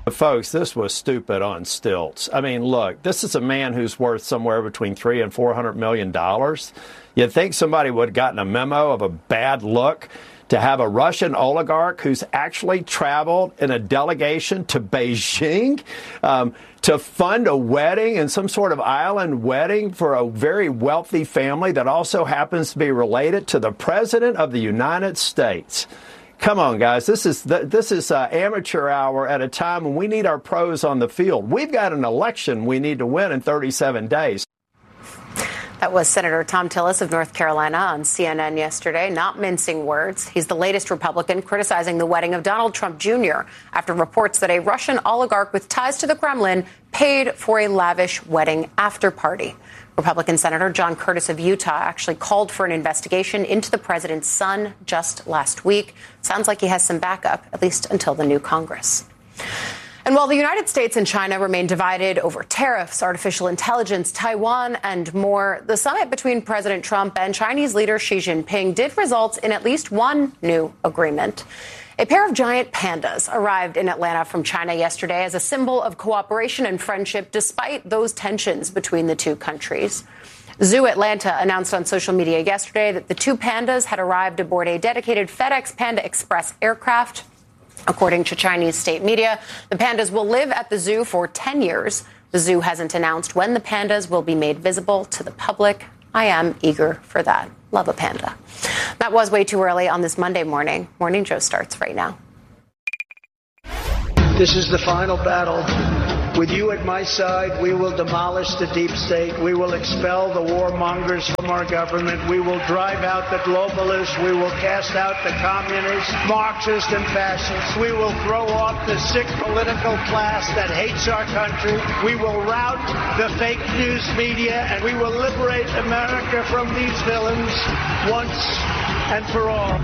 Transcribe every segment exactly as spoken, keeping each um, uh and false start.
Folks, this was stupid on stilts. I mean, look, this is a man who's worth somewhere between three and four hundred million dollars. You'd think somebody would have gotten a memo of a bad look to have a Russian oligarch who's actually traveled in a delegation to Beijing um, to fund a wedding and some sort of island wedding for a very wealthy family that also happens to be related to the President of the United States. Come on, guys. This is this is uh, amateur hour at a time when we need our pros on the field. We've got an election we need to win in thirty-seven days. That was Senator Thom Tillis of North Carolina on C N N yesterday, not mincing words. He's the latest Republican criticizing the wedding of Donald Trump Junior after reports that a Russian oligarch with ties to the Kremlin paid for a lavish wedding after party. Republican Senator John Curtis of Utah actually called for an investigation into the president's son just last week. Sounds like he has some backup, at least until the new Congress. And while the United States and China remain divided over tariffs, artificial intelligence, Taiwan, and more, the summit between President Trump and Chinese leader Xi Jinping did result in at least one new agreement. A pair of giant pandas arrived in Atlanta from China yesterday as a symbol of cooperation and friendship, despite those tensions between the two countries. Zoo Atlanta announced on social media yesterday that the two pandas had arrived aboard a dedicated FedEx Panda Express aircraft. According to Chinese state media, the pandas will live at the zoo for ten years. The zoo hasn't announced when the pandas will be made visible to the public. I am eager for that. Love a panda. That was way too early on this Monday morning. Morning Joe starts right now. This is the final battle. With you at my side, we will demolish the deep state. We will expel the warmongers from our government. We will drive out the globalists. We will cast out the communists, Marxists, and fascists. We will throw off the sick political class that hates our country. We will rout the fake news media, and we will liberate America from these villains once and for all.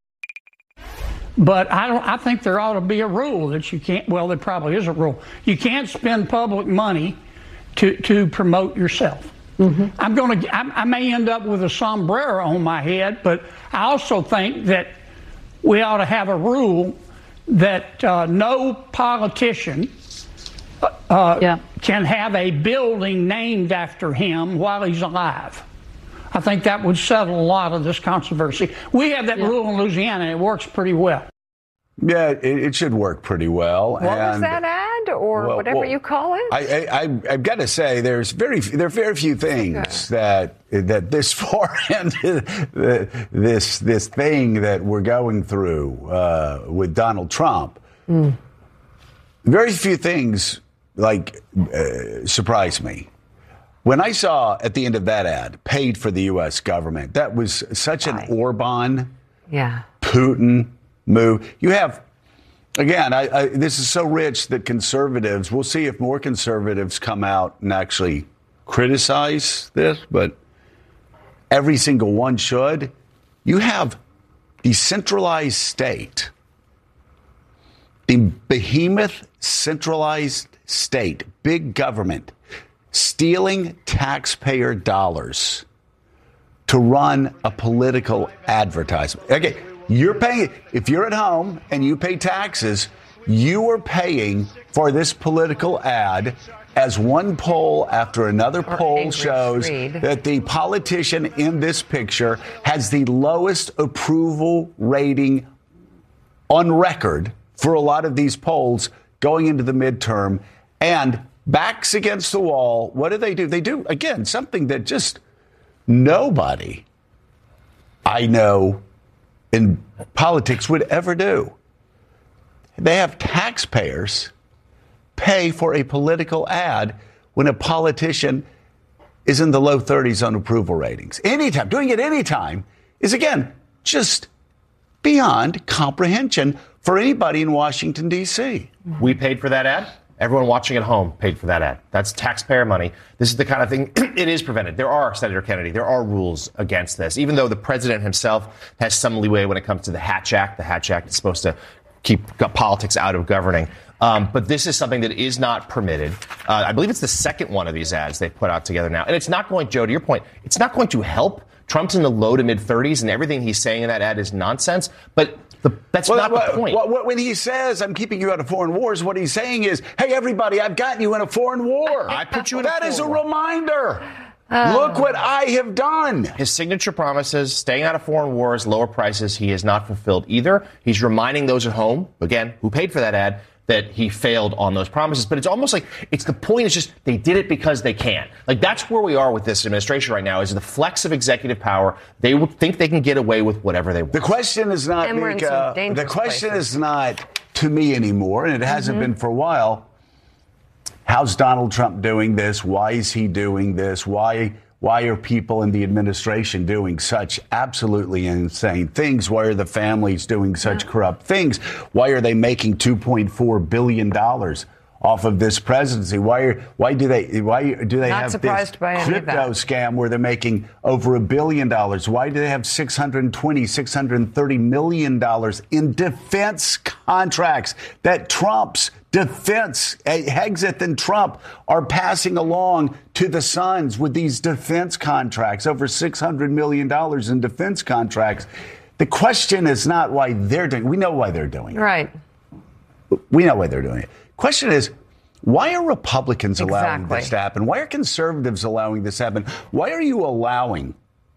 But I don't. I think there ought to be a rule that you can't. Well, there probably is a rule. You can't spend public money to to promote yourself. Mm-hmm. I'm going to. I, I may end up with a sombrero on my head, but I also think that we ought to have a rule that uh, no politician uh, yeah. can have a building named after him while he's alive. I think that would settle a lot of this controversy. We have that yeah. rule in Louisiana, and it works pretty well. Yeah, it, it should work pretty well. What and, was that ad, or well, whatever well, you call it? I, I, I've got to say, there's very there are very few things okay. that that this far into this this thing that we're going through uh, with Donald Trump. Mm. Very few things like uh, surprise me. When I saw at the end of that ad, paid for the U S government, that was such an Orban, yeah. Putin move. You have, again, I, I, this is so rich that conservatives, we'll see if more conservatives come out and actually criticize this, but every single one should. You have the centralized state, the behemoth centralized state, big government, stealing taxpayer dollars to run a political advertisement. Okay, you're paying, if you're at home and you pay taxes, you are paying for this political ad, as one poll after another or poll shows Reed. that the politician in this picture has the lowest approval rating on record for a lot of these polls going into the midterm, and backs against the wall. What do they do? They do, again, something that just nobody I know in politics would ever do. They have taxpayers pay for a political ad when a politician is in the low thirties on approval ratings. Anytime, doing it anytime is, again, just beyond comprehension for anybody in Washington, D C. We paid for that ad. Everyone watching at home paid for that ad. That's taxpayer money. This is the kind of thing, it is prevented. There are, Senator Kennedy, there are rules against this, even though the president himself has some leeway when it comes to the Hatch Act. The Hatch Act is supposed to keep politics out of governing. Um, but this is something that is not permitted. Uh, I believe it's the second one of these ads they've put out together now. And it's not going, Joe, to your point, it's not going to help. Trump's in the low to mid thirties, and everything he's saying in that ad is nonsense. But The, that's well, not well, the point. Well, when he says, I'm keeping you out of foreign wars, what he's saying is, hey, everybody, I've gotten you in a foreign war. I put you in that a is a war. reminder. Uh, Look what I have done. His signature promises, staying out of foreign wars, lower prices, he has not fulfilled either. He's reminding those at home, again, who paid for that ad, that he failed on those promises. But it's almost like it's the point is just they did it because they can. Like that's where we are with this administration right now is the flex of executive power. They would think they can get away with whatever they want. The question is not, and we're in some dangerous the question places. is not to me anymore, and it hasn't mm-hmm. been for a while. How's Donald Trump doing this? Why is he doing this? Why Why are people in the administration doing such absolutely insane things? Why are the families doing such yeah. corrupt things? Why are they making two point four billion dollars off of this presidency? Why are, why do they why do they Not have surprised this by any crypto of that. scam where they're making over a billion dollars? Why do they have six hundred twenty, six hundred thirty million dollars in defense contracts that Trump's defense, Hegseth and Trump are passing along to the sons with these defense contracts, over six hundred million dollars in defense contracts? The question is not why they're doing it. We know why they're doing it. Right. We know why they're doing it. Question is, why are Republicans allowing exactly. this to happen? Why are conservatives allowing this to happen? Why are you allowing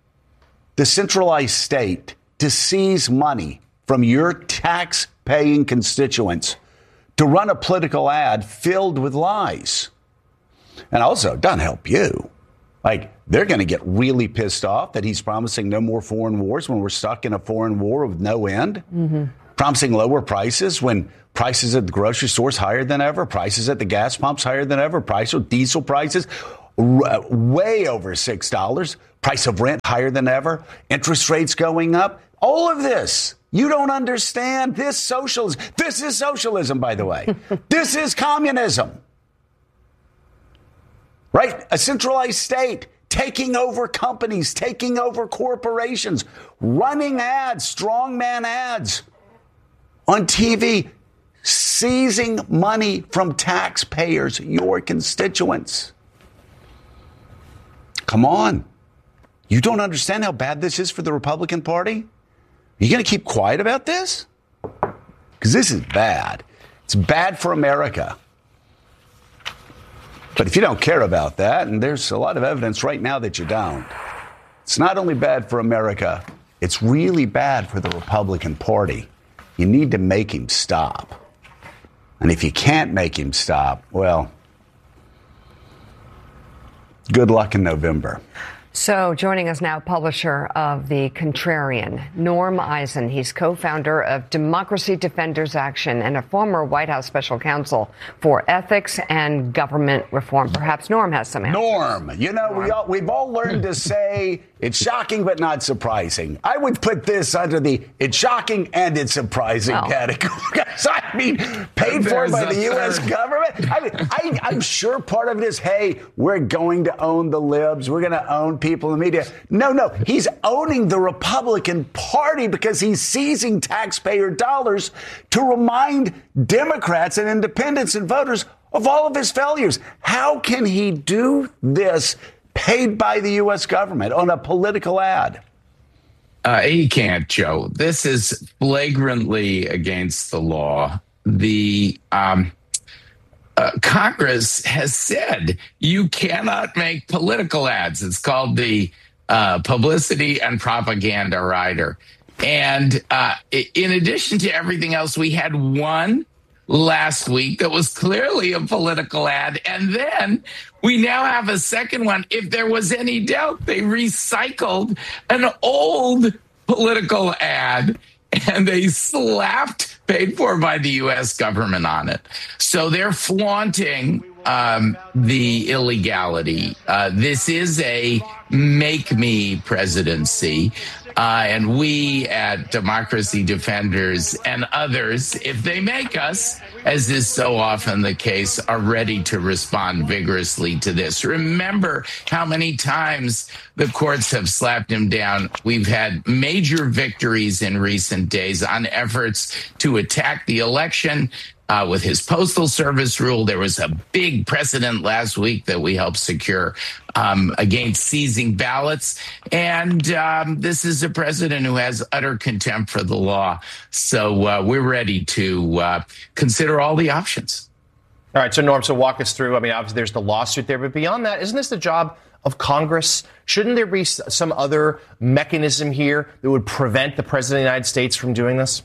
the centralized state to seize money from your tax-paying constituents to run a political ad filled with lies? And also, it doesn't help you. Like, they're going to get really pissed off that he's promising no more foreign wars when we're stuck in a foreign war with no end. Mm-hmm. Promising lower prices when prices at the grocery stores higher than ever, prices at the gas pumps higher than ever, price of diesel prices r- way over six dollars, price of rent higher than ever, interest rates going up. All of this. You don't understand this socialism. This is socialism, by the way. This is communism. Right? A centralized state taking over companies, taking over corporations, running ads, strongman ads on T V, seizing money from taxpayers, your constituents. Come on. You don't understand how bad this is for the Republican Party? Are you going to keep quiet about this? Because this is bad. It's bad for America. But if you don't care about that, and there's a lot of evidence right now that you don't, it's not only bad for America, it's really bad for the Republican Party. You need to make him stop. And if you can't make him stop, well, good luck in November. So joining us now, publisher of The Contrarian, Norm Eisen. He's co-founder of Democracy Defenders Action and a former White House special counsel for ethics and government reform. Perhaps Norm has some answers. Norm, you know, Norm. We all, we've all learned to say it's shocking but not surprising. I would put this under the it's shocking and it's surprising well. category. I mean, paid for by the U S government. I mean, I, I'm sure part of it is, hey, we're going to own the libs. We're going to own people in the media. No, no. He's owning the Republican Party because he's seizing taxpayer dollars to remind Democrats and independents and voters of all of his failures. How can he do this paid by the U S government on a political ad? Uh, he can't, Joe. This is flagrantly against the law. The um, uh, Congress has said you cannot make political ads. It's called the uh, Publicity and Propaganda Rider. And uh, in addition to everything else, we had one last week that was clearly a political ad. And then we now have a second one. If there was any doubt, they recycled an old political ad and they slapped paid for by the U S government on it. So they're flaunting um, the illegality. Uh, this is a make me presidency. Uh, and we at Democracy Defenders and others, if they make us, as is so often the case, are ready to respond vigorously to this. Remember how many times the courts have slapped him down. We've had major victories in recent days on efforts to attack the election. uh, with his postal service rule. There was a big precedent last week that we helped secure um, against seizing ballots. And um, this is a president who has utter contempt for the law. So uh, we're ready to uh, consider all the options. All right. So, Norm, so walk us through. I mean, obviously, there's the lawsuit there. But beyond that, isn't this the job of Congress? Shouldn't there be some other mechanism here that would prevent the president of the United States from doing this?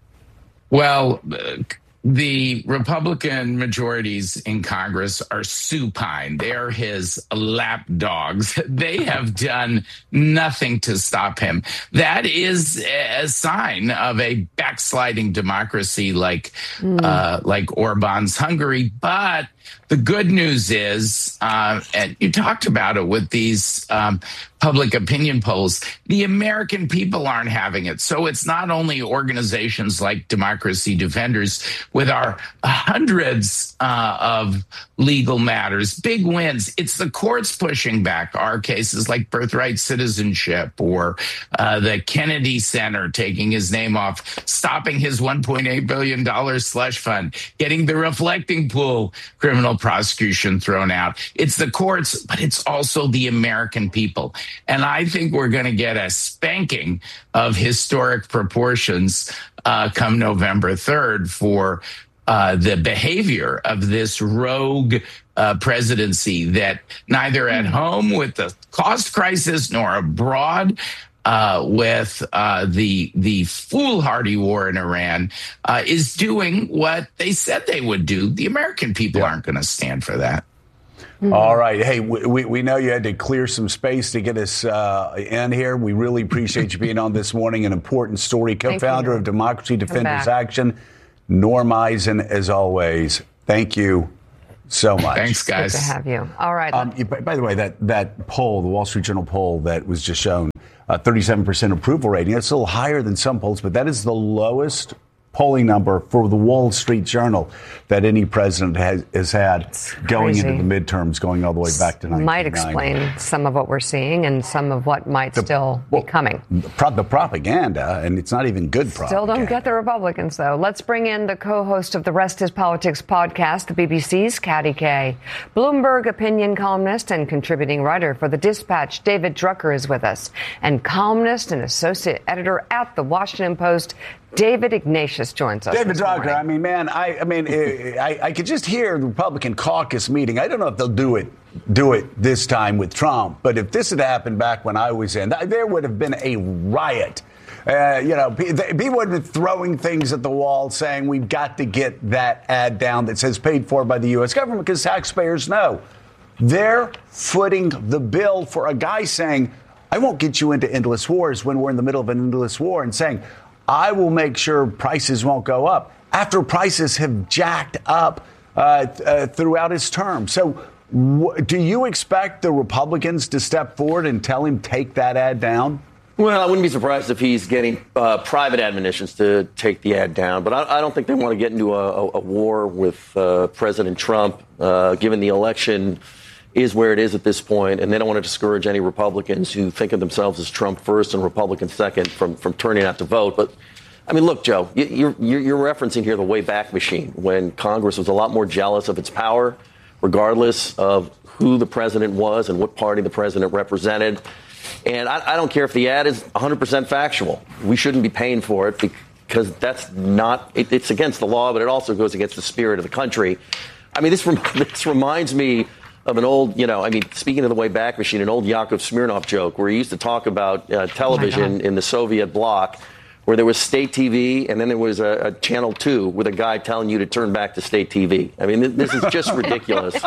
Well, uh, the Republican majorities in Congress are supine. They're his lapdogs. They have done nothing to stop him. That is a sign of a backsliding democracy like mm. uh, like Orban's Hungary. But the good news is, uh, and you talked about it with these um, public opinion polls, the American people aren't having it. So it's not only organizations like Democracy Defenders with our hundreds uh, of legal matters, big wins. It's the courts pushing back our cases like birthright citizenship or uh, the Kennedy Center taking his name off, stopping his one point eight billion dollars slush fund, getting the reflecting pool criminal prosecution thrown out. It's the courts, but it's also the American people. And I think we're going to get a spanking of historic proportions uh, come November third for uh, the behavior of this rogue uh, presidency that neither at home with the cost crisis nor abroad Uh, with uh, the the foolhardy war in Iran, uh, is doing what they said they would do. The American people yeah. aren't going to stand for that. Mm-hmm. All right. Hey, we, we know you had to clear some space to get us uh, in here. We really appreciate you being on this morning. An important story. Co-founder of Democracy Defenders Action, Norm Eisen, as always. Thank you so much. Thanks, guys. Good to have you. All right. Um, by the way, that, that poll, the Wall Street Journal poll that was just shown, Uh, thirty-seven percent approval rating. That's a little higher than some polls, but that is the lowest polling number for the Wall Street Journal that any president has, has had going into the midterms, going all the way back to nineteen ninety. Might explain some of what we're seeing and some of what might the, still well, be coming. The, pro- the propaganda, and it's not even good propaganda. Still don't get the Republicans, though. Let's bring in the co-host of the Rest is Politics podcast, the B B C's Katty Kay. Bloomberg opinion columnist and contributing writer for The Dispatch, David Drucker, is with us. And columnist and associate editor at The Washington Post, David Ignatius, joins us. David Drucker, I mean, man, I, I mean, I, I could just hear the Republican caucus meeting. I don't know if they'll do it, do it this time with Trump, but if this had happened back when I was in, there would have been a riot. Uh, you know, people would have been throwing things at the wall, saying we've got to get that ad down that says paid for by the U S government, because taxpayers know they're footing the bill for a guy saying, I won't get you into endless wars when we're in the middle of an endless war, and saying, I will make sure prices won't go up after prices have jacked up uh, th- uh, throughout his term. So w- do you expect the Republicans to step forward and tell him take that ad down? Well, I wouldn't be surprised if he's getting uh, private admonitions to take the ad down. But I, I don't think they want to get into a, a, a war with uh, President Trump, uh, given the election is where it is at this point, and they don't want to discourage any Republicans who think of themselves as Trump first and Republican second from, from turning out to vote. But, I mean, look, Joe, you're, you're, you're referencing here the Wayback Machine, when Congress was a lot more jealous of its power, regardless of who the president was and what party the president represented. And I, I don't care if the ad is one hundred percent factual. We shouldn't be paying for it because that's not it, – it's against the law, but it also goes against the spirit of the country. I mean, this, rem- this reminds me – of an old, you know, I mean, speaking of the Wayback Machine, an old Yakov Smirnoff joke where he used to talk about uh, television oh in the Soviet bloc, where there was state T V and then there was a, a channel two with a guy telling you to turn back to state T V. I mean, this, this is just ridiculous.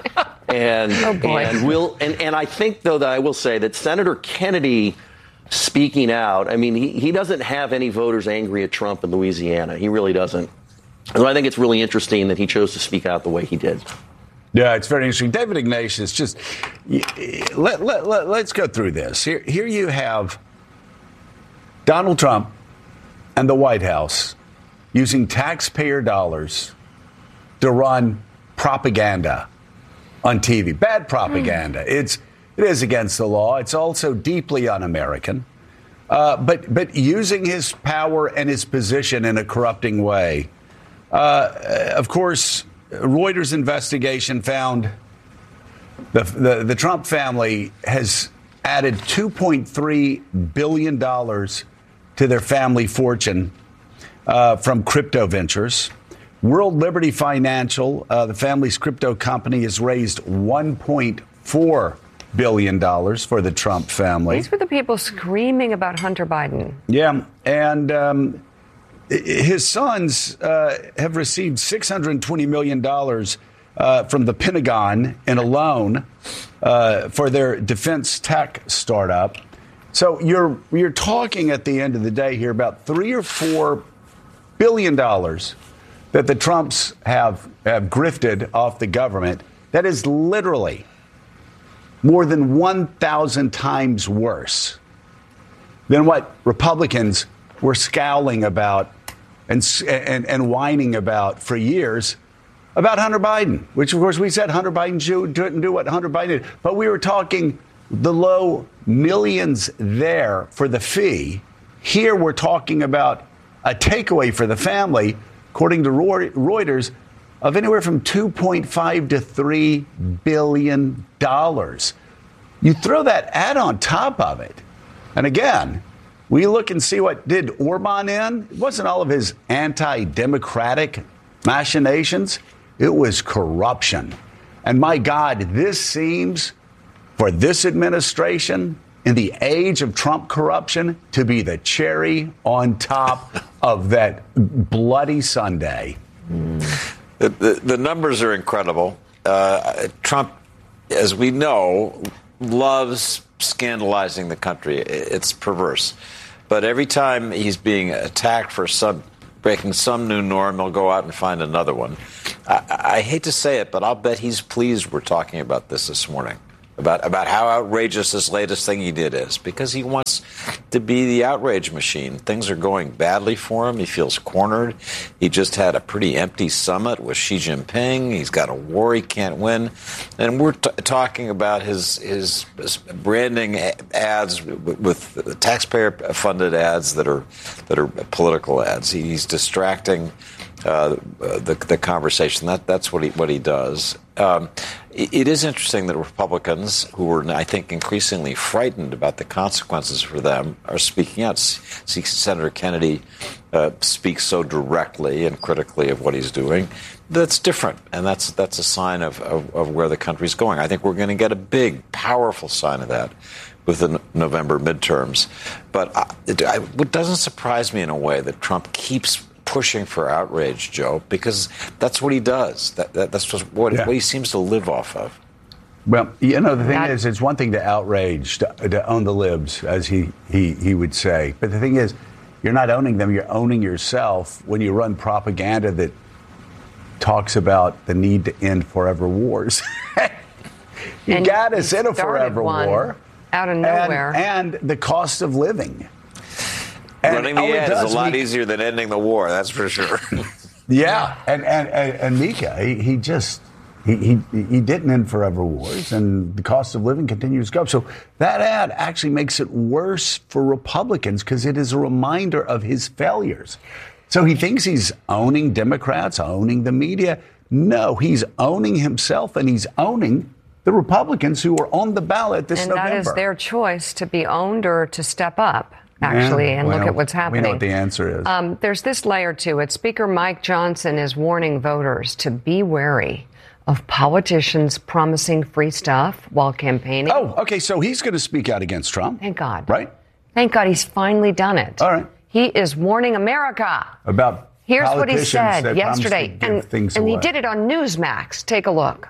And oh boy. and we'll and, and I think, though, that I will say that Senator Kennedy speaking out, I mean, he, he doesn't have any voters angry at Trump in Louisiana. He really doesn't. And I think it's really interesting that he chose to speak out the way he did. Yeah, it's very interesting. David Ignatius, just let, let, let, let's go through this. Here, here you have Donald Trump and the White House using taxpayer dollars to run propaganda on T V. Bad propaganda. Mm. It's it is against the law. It's also deeply un-American. Uh, but but using his power and his position in a corrupting way Uh, of course, Reuters investigation found the, the, the Trump family has added two point three billion dollars to their family fortune uh, from crypto ventures. World Liberty Financial, uh, the family's crypto company, has raised one point four billion dollars for the Trump family. These were the people screaming about Hunter Biden. Yeah, and um, his sons uh, have received six hundred twenty million dollars uh, from the Pentagon in a loan uh, for their defense tech startup. So you're you're talking at the end of the day here about three or four billion dollars that the Trumps have, have grifted off the government. That is literally more than one thousand times worse than what Republicans were scowling about and, and, and whining about for years about Hunter Biden, which, of course, we said Hunter Biden didn't do what Hunter Biden did. But we were talking the low millions there for the fee. Here we're talking about a takeaway for the family, according to Reuters, of anywhere from two point five to three billion dollars. You throw that ad on top of it. And again, we look and see what did Orban in. It wasn't all of his anti-democratic machinations. It was corruption. And my God, this seems, for this administration, in the age of Trump corruption, to be the cherry on top of that bloody sundae. The, the, the numbers are incredible. Uh, Trump, as we know, loves scandalizing the country. It's perverse. But every time he's being attacked for some breaking some new norm, he'll go out and find another one. I, I hate to say it, but I'll bet he's pleased we're talking about this this morning. About, about how outrageous this latest thing he did is, because he wants to be the outrage machine. Things are going badly for him. He feels cornered. He just had a pretty empty summit with Xi Jinping. He's got a war he can't win. And we're t- talking about his, his his branding ads with, with taxpayer-funded ads that are that are political ads. He's distracting uh, the, the conversation. That that's what he what he does. Um, it, it is interesting that Republicans, who are, I think, increasingly frightened about the consequences for them, are speaking out. See, Senator Kennedy uh, speaks so directly and critically of what he's doing. That's different, and that's that's a sign of, of, of where the country's going. I think we're going to get a big, powerful sign of that with the November midterms. But I, it, I, it doesn't surprise me in a way that Trump keeps pushing for outrage, Joe, because that's what he does. That, that that's just what, yeah. what he seems to live off of. Well, you know, the thing that, is, it's one thing to outrage, to, to own the libs, as he, he, he would say. But the thing is, you're not owning them, you're owning yourself when you run propaganda that talks about the need to end forever wars. you and got us in a forever war. Out of nowhere. And, and the cost of living. And running the ad is a lot we, easier than ending the war, that's for sure. yeah, and and, and, and Mika, he, he just, he, he he didn't end forever wars, and the cost of living continues to go up. So that ad actually makes it worse for Republicans because it is a reminder of his failures. So he thinks he's owning Democrats, owning the media. No, he's owning himself, and he's owning the Republicans who are on the ballot this and November. And that is their choice to be owned or to step up. Actually, yeah, and well, look at what's happening. We know what the answer is. Um, there's this layer to it. Speaker Mike Johnson is warning voters to be wary of politicians promising free stuff while campaigning. Oh, okay, so he's going to speak out against Trump. Thank God. Right? Thank God he's finally done it. All right. He is warning America. About Here's what he said yesterday. And, and he did it on Newsmax. Take a look.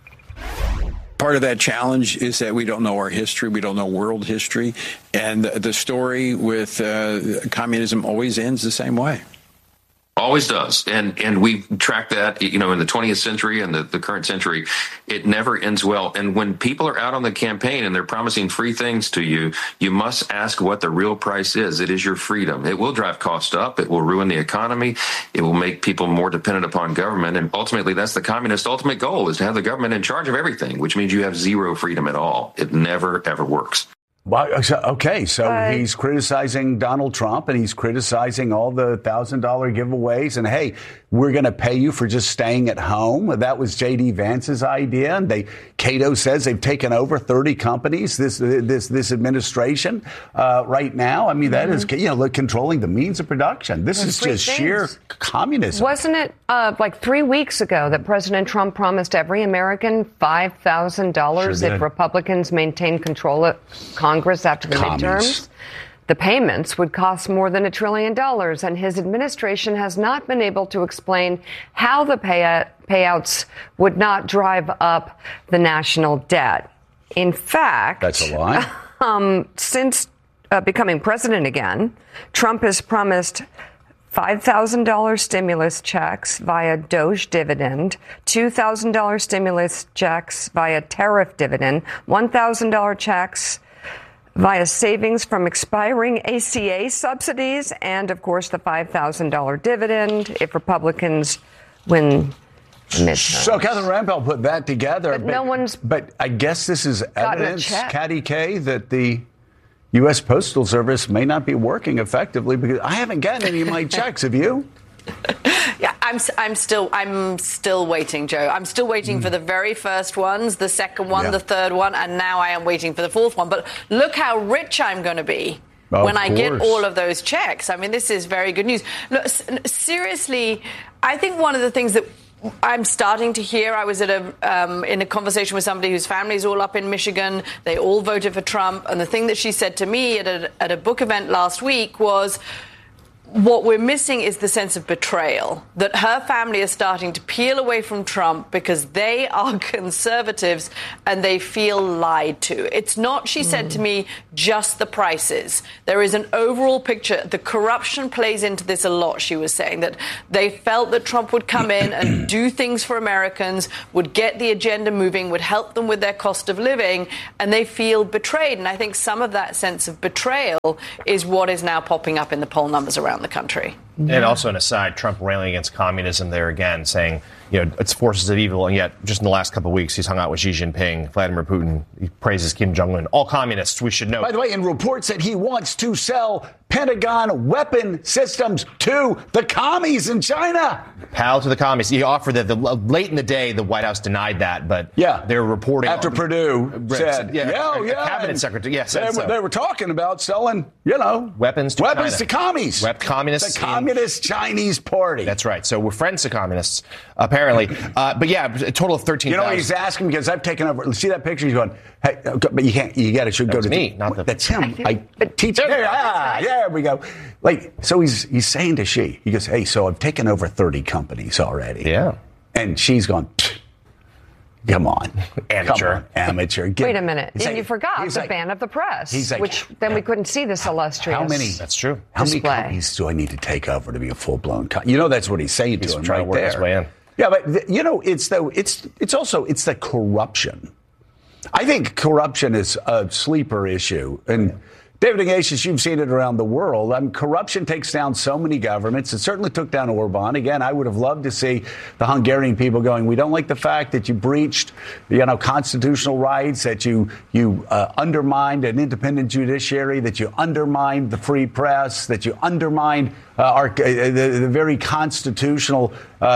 Part of that challenge is that we don't know our history. We don't know world history. And the story with uh, communism always ends the same way. Always does. And and we track that, you know, in the twentieth century and the, the current century. It never ends well. And when people are out on the campaign and they're promising free things to you, you must ask what the real price is. It is your freedom. It will drive costs up. It will ruin the economy. It will make people more dependent upon government. And ultimately, that's the communist ultimate goal, is to have the government in charge of everything, which means you have zero freedom at all. It never, ever works. Well, so- okay, so But- he's criticizing Donald Trump and he's criticizing all the one thousand dollars giveaways. And, hey, we're going to pay you for just staying at home. That was J D. Vance's idea. And they, Cato says they've taken over thirty companies, this this this administration uh, right now. I mean, that is, you know, controlling the means of production. This Those is three just things. sheer communism. Wasn't it uh, like three weeks ago that President Trump promised every American five thousand dollars Sure if did. Republicans maintain control of Congress after the Commies. midterms? The payments would cost more than a trillion dollars, and his administration has not been able to explain how the pay- payouts would not drive up the national debt. In fact, That's a lie. um, since uh, becoming president again, Trump has promised five thousand dollars stimulus checks via Doge dividend, two thousand dollars stimulus checks via tariff dividend, one thousand dollars checks via savings from expiring A C A subsidies, and, of course, the five thousand dollars dividend if Republicans win the midterms. So Catherine Rampell put that together. But no one's But I guess this is gotten a evidence, check. Catty K, that the U S. Postal Service may not be working effectively because I haven't gotten any of my checks. Have you? Yeah, I'm. s- I'm still. I'm still waiting, Joe. I'm still waiting for the very first ones, the second one, Yeah. the third one, and now I am waiting for the fourth one. But look how rich I'm going to be Of when I get course. all of those checks. I mean, this is very good news. Look, s- seriously, I think one of the things that I'm starting to hear. I was at a um, in a conversation with somebody whose family is all up in Michigan. They all voted for Trump, and the thing that she said to me at a, at a book event last week was, what we're missing is the sense of betrayal, that her family is starting to peel away from Trump because they are conservatives and they feel lied to. It's not, she said to me, just the prices. There is an overall picture. The corruption plays into this a lot, she was saying, that they felt that Trump would come in and do things for Americans, would get the agenda moving, would help them with their cost of living, and they feel betrayed. And I think some of that sense of betrayal is what is now popping up in the poll numbers around the country. And also an aside, Trump railing against communism there again, saying, you know, it's forces of evil. And yet, just in the last couple of weeks, he's hung out with Xi Jinping, Vladimir Putin. He praises Kim Jong-un. All communists, we should know. By the way, in reports that he wants to sell Pentagon weapon systems to the commies in China. Pal to the commies. He offered that the, late in the day, the White House denied that, but Yeah. they're reporting After on- Purdue Right, said, yeah, yeah, a- a yeah, cabinet and secretary, yeah, said they, were, so. they were talking about selling, you know, Weapons to weapons China. to commies. Wep- communists The in- Communist Chinese Party. That's right. So we're friends to communists, apparently. Uh, but yeah, a total of thirteen You know thousand. what he's asking? Because I've taken over. See that picture? He's going, hey, okay, but you can't, you got to should go was to me, the, not the- That's him. I teach. There, ah, there we go. Like, so he's he's saying to she, he goes, hey, so I've taken over thirty companies already. Yeah. And she's gone, "Pfft, come on. Amateur. Come on, amateur. Get- Wait a minute. He's And like- you forgot he's the like, ban of the press, he's like, which then we couldn't see this illustrious. How many? That's true. How many display. companies do I need to take over to be a full blown? Co-? You know, that's what he's saying He's to him trying right to work there. his way in. Yeah, but th- you know, it's the it's it's also it's the corruption. I think corruption is a sleeper issue, and David Ignatius, you've seen it around the world. I mean, corruption takes down so many governments. It certainly took down Orban. Again, I would have loved to see the Hungarian people going, we don't like the fact that you breached, you know, constitutional rights, that you you uh, undermined an independent judiciary, that you undermined the free press, that you undermined uh, our uh, the, the very constitutional uh,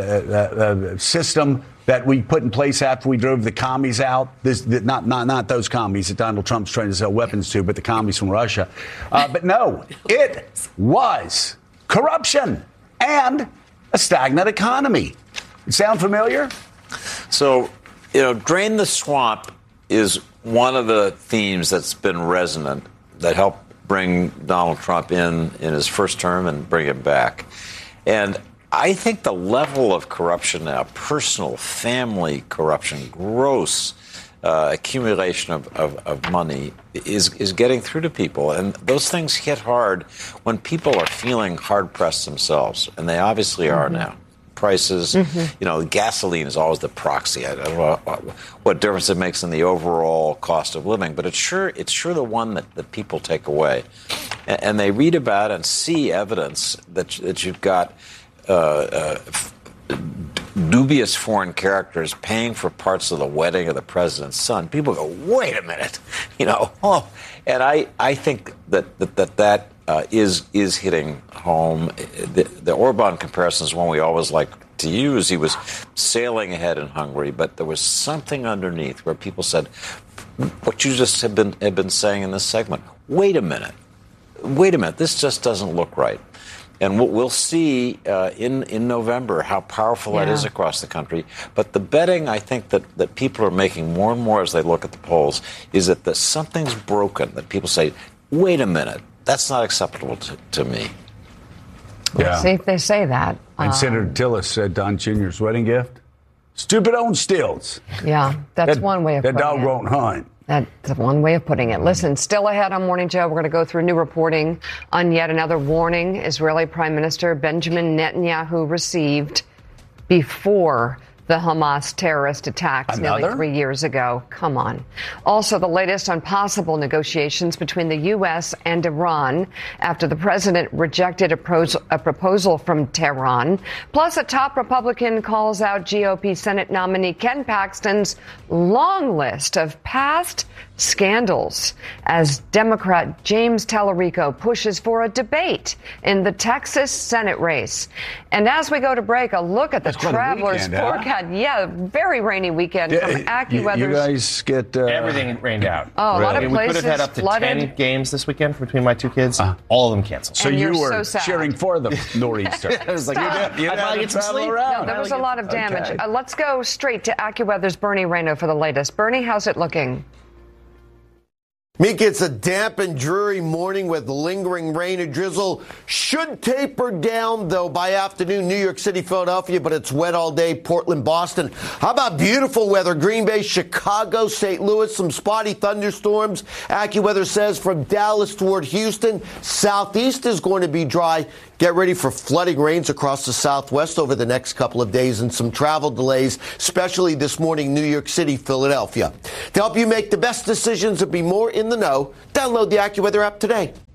uh, uh, system that we put in place after we drove the commies out. This, the, not, not, not those commies that Donald Trump's trying to sell weapons to, but the commies from Russia. Uh, but no, it was corruption and a stagnant economy. Sound familiar? So, you know, Drain the Swamp is one of the themes that's been resonant that helped bring Donald Trump in in his first term and bring him back. And I think the level of corruption now, personal, family corruption, gross uh, accumulation of, of, of money is, is getting through to people. And those things hit hard when people are feeling hard-pressed themselves, and they obviously are Mm-hmm. now. Prices, mm-hmm. you know, gasoline is always the proxy. I don't know what difference it makes in the overall cost of living, but it's sure it's sure the one that, that people take away. And, and they read about and see evidence that, that you've got Uh, uh, dubious foreign characters paying for parts of the wedding of the president's son, people go, wait a minute, you know. Oh, and I, I think that that that, that uh, is is hitting home. The, the Orban comparison is one we always like to use. He was sailing ahead in Hungary, but there was something underneath where people said, what you just have been have been saying in this segment. Wait a minute, wait a minute. This just doesn't look right. And we'll see uh, in, in November how powerful yeah. that is across the country. But the betting, I think, that, that people are making more and more as they look at the polls is that the, something's broken, that people say, wait a minute, that's not acceptable to, to me. Yeah. See if they say that. And um, Senator Tillis said Don Junior's wedding gift, stupid on stilts. Yeah, that's that, one way of that putting it. That dog won't hunt. That's one way of putting it. Listen, still ahead on Morning Joe, we're going to go through new reporting on yet another warning Israeli Prime Minister Benjamin Netanyahu received before the Hamas terrorist attacks Another? nearly three years ago. Come on. Also, the latest on possible negotiations between the U S and Iran after the president rejected a, pros- a proposal from Tehran. Plus, a top Republican calls out G O P Senate nominee Ken Paxton's long list of past scandals as Democrat James Tallarico pushes for a debate in the Texas Senate race. And as we go to break, a look at the That's travelers weekend, huh? forecast. Yeah, very rainy weekend Yeah, from AccuWeather. You, you guys get uh, everything rained out. Oh, a lot of I mean, places we could have had up to flooded. ten games this weekend between my two kids. Uh, all of them canceled. So And you you're were so sad. cheering for the nor'easter. I was like, you Stop. did, you I'd had probably to get some travel sleep. around. No, there was a lot of damage. Okay. Uh, let's go straight to AccuWeather's Bernie Rayno for the latest. Bernie, how's it looking? Meek, it's a damp and dreary morning with lingering rain and drizzle. Should taper down, though, by afternoon. New York City, Philadelphia, but it's wet all day. Portland, Boston. How about beautiful weather? Green Bay, Chicago, Saint Louis, some spotty thunderstorms. AccuWeather says from Dallas toward Houston. Southeast is going to be dry. Get ready for flooding rains across the Southwest over the next couple of days and some travel delays, especially this morning, New York City, Philadelphia. To help you make the best decisions and be more in the know, download the AccuWeather app today.